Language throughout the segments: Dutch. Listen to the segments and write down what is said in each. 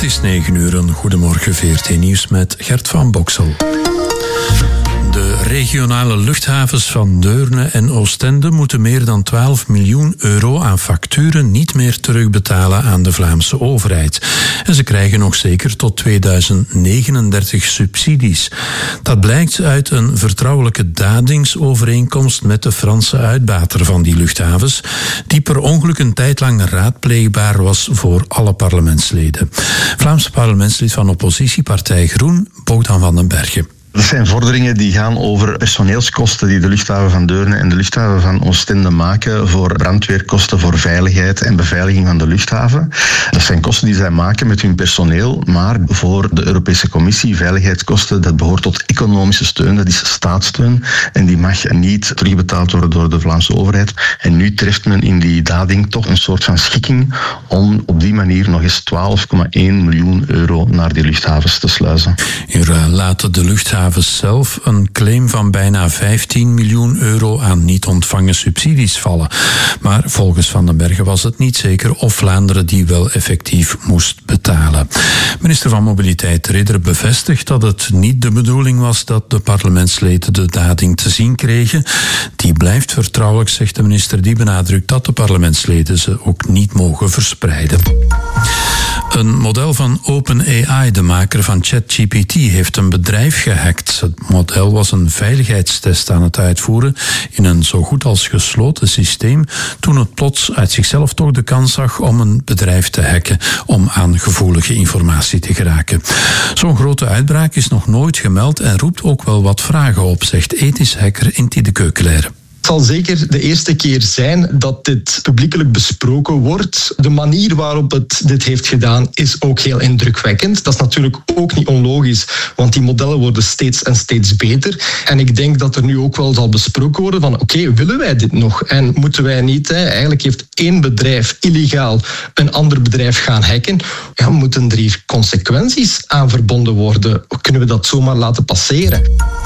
is 9:00. Goedemorgen, VRT Nieuws met Gert van Boksel. De regionale luchthavens van Deurne en Oostende moeten meer dan 12 miljoen euro aan facturen niet meer terugbetalen aan de Vlaamse overheid. En ze krijgen nog zeker tot 2039 subsidies. Dat blijkt uit een vertrouwelijke dadingsovereenkomst met de Franse uitbater van die luchthavens, die per ongeluk een tijd lang raadpleegbaar was voor alle parlementsleden. Vlaamse parlementslid van oppositiepartij Groen, Bogdan van den Bergen. Dat zijn vorderingen die gaan over personeelskosten die de luchthaven van Deurne en de luchthaven van Oostende maken voor brandweerkosten, voor veiligheid en beveiliging van de luchthaven. Dat zijn kosten die zij maken met hun personeel, maar voor de Europese Commissie, veiligheidskosten, dat behoort tot economische steun, dat is staatssteun en die mag niet terugbetaald worden door de Vlaamse overheid. En nu treft men in die dading toch een soort van schikking om op die manier nog eens 12,1 miljoen euro naar die luchthavens te sluizen. In ruil laten de luchthavens zelf een claim van bijna 15 miljoen euro aan niet ontvangen subsidies vallen. Maar volgens Van den Bergen was het niet zeker of Vlaanderen die wel effectief moest betalen. Minister van Mobiliteit Ridder bevestigt dat het niet de bedoeling was dat de parlementsleden de dading te zien kregen. Die blijft vertrouwelijk, zegt de minister, die benadrukt dat de parlementsleden ze ook niet mogen verspreiden. Een model van OpenAI, de maker van ChatGPT, heeft een bedrijf gehackt. Het model was een veiligheidstest aan het uitvoeren in een zo goed als gesloten systeem, toen het plots uit zichzelf toch de kans zag om een bedrijf te hacken om aan gevoelige informatie te geraken. Zo'n grote uitbraak is nog nooit gemeld en roept ook wel wat vragen op, zegt ethisch hacker Inti de Keukelaire. Het zal zeker de eerste keer zijn dat dit publiekelijk besproken wordt. De manier waarop het dit heeft gedaan is ook heel indrukwekkend. Dat is natuurlijk ook niet onlogisch, want die modellen worden steeds en steeds beter. En ik denk dat er nu ook wel zal besproken worden van oké, willen wij dit nog? En moeten wij niet, eigenlijk heeft één bedrijf illegaal een ander bedrijf gaan hacken. Ja, moeten er hier consequenties aan verbonden worden? Kunnen we dat zomaar laten passeren?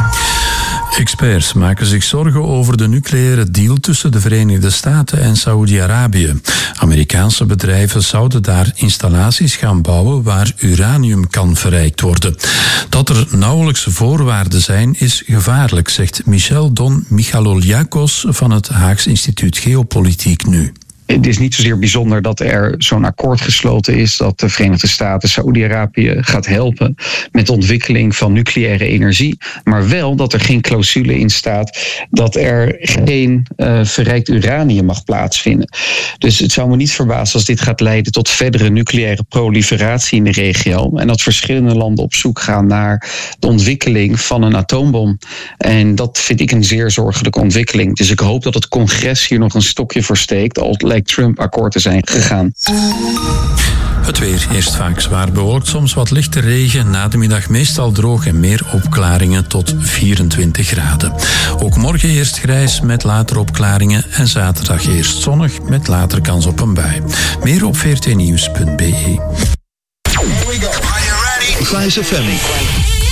Experts maken zich zorgen over de nucleaire deal tussen de Verenigde Staten en Saoedi-Arabië. Amerikaanse bedrijven zouden daar installaties gaan bouwen waar uranium kan verrijkt worden. Dat er nauwelijks voorwaarden zijn is gevaarlijk, zegt Michel Don Michaloliakos van het Haags Instituut Geopolitiek Nu. Het is niet zozeer bijzonder dat er zo'n akkoord gesloten is dat de Verenigde Staten Saoedi-Arabië gaat helpen met de ontwikkeling van nucleaire energie, maar wel dat er geen clausule in staat dat er geen verrijkt uranium mag plaatsvinden. Dus het zou me niet verbazen als dit gaat leiden tot verdere nucleaire proliferatie in de regio en dat verschillende landen op zoek gaan naar de ontwikkeling van een atoombom. En dat vind ik een zeer zorgelijke ontwikkeling. Dus ik hoop dat het congres hier nog een stokje voor steekt, al lijkt Trump akkoord te zijn gegaan. Het weer eerst vaak zwaar bewolkt, soms wat lichte regen. Na de middag meestal droog en meer opklaringen tot 24 graden. Ook morgen eerst grijs met later opklaringen en zaterdag eerst zonnig met later kans op een bui. Meer op vrtnieuws.be. Fijs FM.